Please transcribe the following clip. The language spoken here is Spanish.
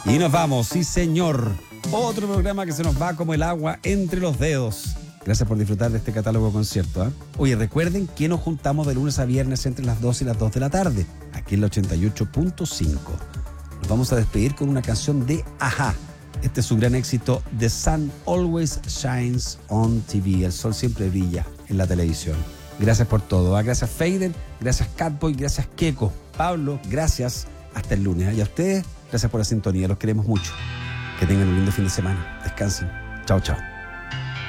Y nos vamos, sí señor. Otro programa que se nos va como el agua entre los dedos. Gracias por disfrutar de este catálogo de conciertos, ¿eh? Oye, recuerden que nos juntamos de lunes a viernes entre las 2 y las 2 de la tarde, aquí en la 88.5. Nos vamos a despedir con una canción de Ajá. Este es su gran éxito, The Sun Always Shines on TV. El sol siempre brilla en la televisión. Gracias por todo, ¿eh? Gracias Faden, gracias Catboy, gracias Keiko. Pablo, gracias. Hasta el lunes, ¿eh? Y a ustedes, gracias por la sintonía. Los queremos mucho. Que tengan un lindo fin de semana. Descansen. Chao, chao.